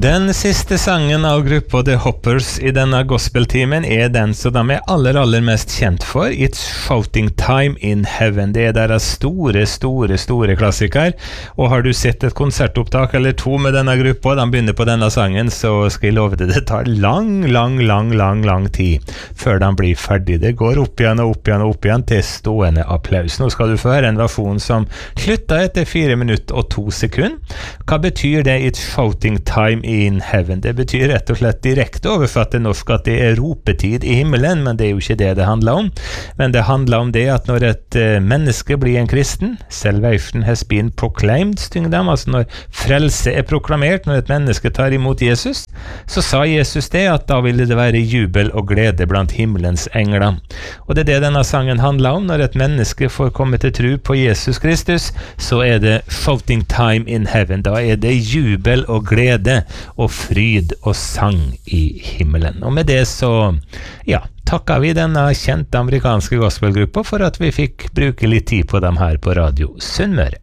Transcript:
Den siste sangen av gruppa The Hoppers i denne gospeltimen den som de aller mest kjent for, It's Shouting Time in Heaven. Det deres store klassiker, og har du sett et konsertopptak eller to med denne gruppa, de begynner på denne sangen, så skal jeg love deg, det tar lang tid før de blir ferdig. Det går opp igjen til stående applaus. Nå skal du få høre en versjon som slutter etter 4 minutter og 2 sekunder. Hva betyr det, It's Shouting Time in Heaven? Det betyr rett og slett direkte oversatt til norsk at det ropetid i himmelen, men det jo ikke det handler om. Men det handler om det at når et menneske blir en kristen, salvation has been proclaimed, synger de, altså når frelse proklamert, når et menneske tar imot Jesus, så sa Jesus det at da ville det være jubel og glede blant himmelens engler. Og det denne sangen handler om. Når et menneske får komme til tro på Jesus Kristus, så det shouting time in heaven. Da det jubel og glede og fryd og sang i himmelen. Og med det så, takker vi denne kjente amerikanske gospelgruppa for at vi fikk bruke litt tid på dem her på Radio Sunnmøre.